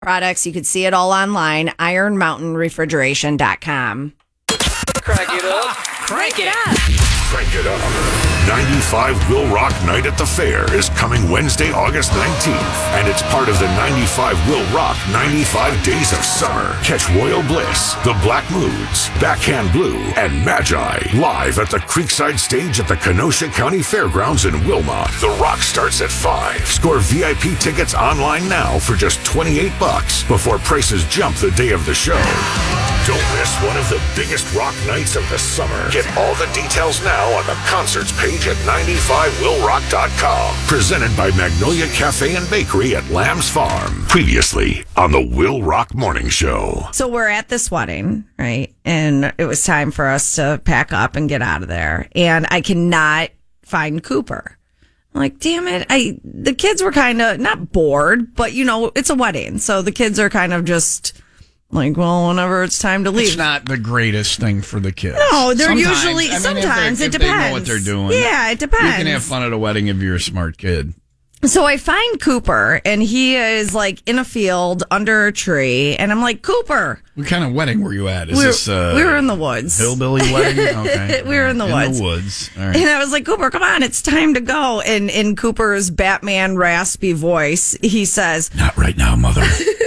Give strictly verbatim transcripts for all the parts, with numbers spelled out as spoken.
products. You could see it all online, iron mountain refrigeration dot com. Crank it up. Crank it up. Crank it up. ninety-five Will Rock Night at the Fair is coming Wednesday, August nineteenth, and it's part of the ninety-five Will Rock ninety-five Days of Summer. Catch Royal Bliss, The Black Moods, Backhand Blue, and Magi live at the Creekside Stage at the Kenosha County Fairgrounds in Wilmot. The Rock starts at five. Score V I P tickets online now for just twenty-eight bucks before prices jump the day of the show. Don't miss one of the biggest rock nights of the summer. Get all the details now on the concerts page at ninety-five will rock dot com. Presented by Magnolia Cafe and Bakery at Lamb's Farm. Previously on the Will Rock Morning Show. So we're at this wedding, right? And it was time for us to pack up and get out of there. And I cannot find Cooper. I'm like, damn it. I the kids were kind of not bored, but you know, it's a wedding. So the kids are kind of just like, well, whenever it's time to leave. It's not the greatest thing for the kids. No, they're sometimes, usually, I mean, sometimes if it if depends. They know what they're doing. Yeah, it depends. You can have fun at a wedding if you're a smart kid. So I find Cooper, and he is like in a field under a tree, and I'm like, Cooper. What kind of wedding were you at? Is we were, this uh, we were in the woods. Hillbilly wedding? Okay. We were in the in woods. In the woods. All right. And I was like, Cooper, come on, it's time to go. And in Cooper's Batman raspy voice, he says, not right now, mother.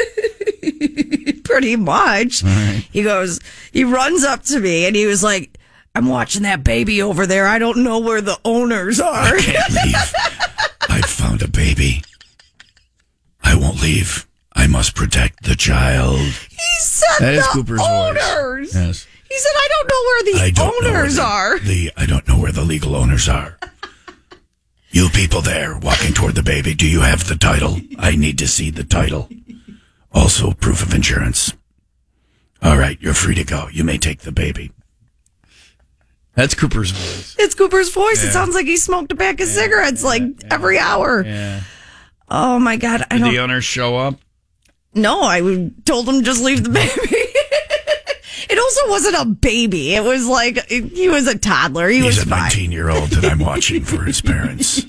Pretty much. Right. He goes, he runs up to me and he was like, I'm watching that baby over there. I don't know where the owners are. I can't leave. I found a baby. I won't leave. I must protect the child. He said That is the Cooper's owners. voice. Yes. He said, I don't know where the I don't know where owners the, are. The I don't know where the legal owners are. You people there walking toward the baby, do you have the title? I need to see the title. Also, proof of insurance. All right, you're free to go. You may take the baby. That's Cooper's voice. It's Cooper's voice. Yeah. It sounds like he smoked a pack of Yeah, cigarettes yeah, like yeah, every hour. Yeah. Oh my God. I Did don't the owners show up? No, I told him just leave the baby. It also wasn't a baby. It was like he was a toddler. He He's was a fine. nineteen-year-old that I'm watching for his parents.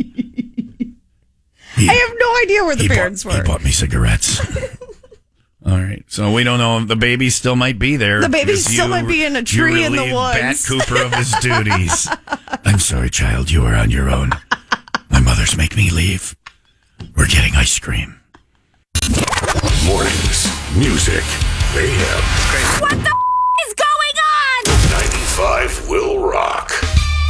He, I have no idea where the he parents bought, were. He bought me cigarettes. All right. So we don't know if the baby still might be there. The baby because still you- might be in a tree you in the relieved woods. Bat Cooper of his duties. I'm sorry, child. You are on your own. My mother's make me leave. We're getting ice cream. Mornings, music, mayhem. What the f- is going on? ninety-five Will Rock.